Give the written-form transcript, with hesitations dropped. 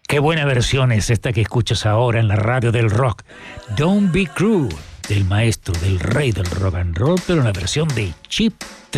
Qué buena versión es esta que escuchas ahora en la radio del rock. Don't Be Cruel, del maestro, del rey del rock and roll, pero en la versión de Cheap